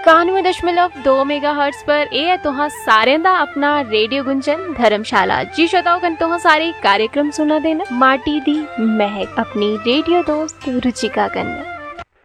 91.2 megahertz पर ਇਹ ਹੈ ਤੁਹਾਂ ਸਾਰਿਆਂ ਦਾ ਆਪਣਾ ਰੇਡੀਓ ਗੁੰਜਨ ਧਰਮਸ਼ਾਲਾ ਜੀ ਸ਼ੋਤਾਓ ਕਨ ਤੁਹਾਂ ਸਾਰੇ कार्यक्रम सुना देना माटी दी महक अपनी रेडियो दोस्त रुचिका कन्या।